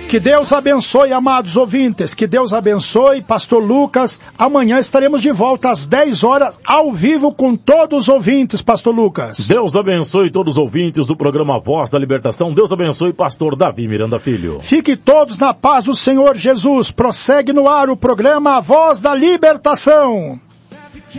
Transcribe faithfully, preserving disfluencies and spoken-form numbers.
Que Deus abençoe, amados ouvintes, que Deus abençoe, pastor Lucas. Amanhã estaremos de volta às dez horas, ao vivo com todos os ouvintes, pastor Lucas. Deus abençoe todos os ouvintes do programa Voz da Libertação. Deus abençoe, pastor Davi Miranda Filho. Fique todos na paz do Senhor Jesus. Prossegue no ar o programa A Voz da Libertação.